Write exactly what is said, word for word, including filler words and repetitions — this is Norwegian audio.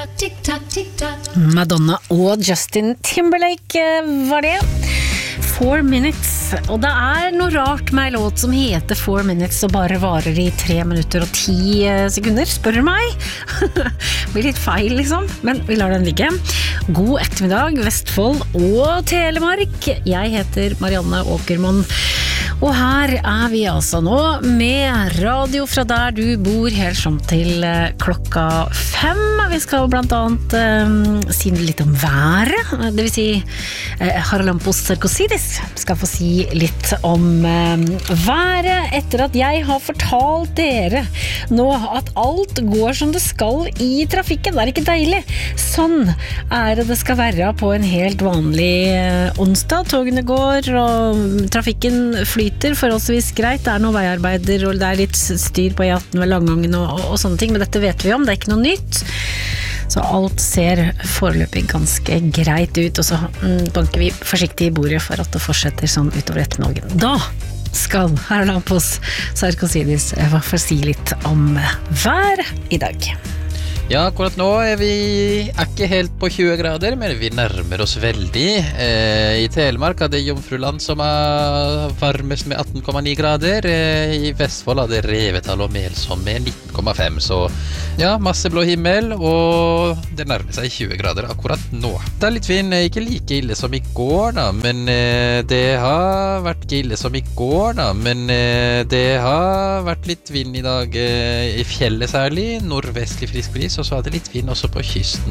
Madonna og Justin Timberlake var det. Four Minutes. Og det er noe rart med en låt som heter Four Minutes og bare varer i tre minutter og ti sekunder, spør du meg. Det blir litt feil liksom, men vi lar den ligge. God ettermiddag, Vestfold og Telemark. Jeg heter Marianne Åkermann. Og her er vi altså nå med radio fra der du bor helt som til klokka fem. Vi skal blant annet um, si litt om været, det vil si uh, Haralampos Sarkosidis skal få si litt om um, været etter at jeg har fortalt dere nå at alt går som det skal i trafikken. Det er ikke deilig. Sånn er det det skal være på en helt vanlig uh, onsdag. Togene går og trafikken flyter forholdsvis greit. Det er noen veiarbeider og det er litt styr på E atten ved Langangen og, og, og sånne ting, men dette vet vi om, det er ikke noe nytt. Så alt ser foreløpig ganske greit ut, og så mm, banker vi forsiktig i bordet for at det fortsetter sånn utover ettermiddagen. Da skal Haralampos Sarkosidis få si litt om vær i dag. Ja, akkurat nå er vi er ikke helt på tjue grader, men vi nærmer oss veldig. Eh, I Telemark er det Jomfruland som er varmest med atten komma ni grader. Eh, I Vestfold er det Revetal og Melsom med nitten komma fem. Så ja, masse blå himmel, og det nærmer seg tjue grader akkurat nå. Det er litt vind, ikke like ille som i går da, men eh, det har vært ikke ille som i går da, men eh, det har vært litt vind i dag, eh, i fjellet særlig, nordvestlig frisk bris, og så er det litt vind også på kysten.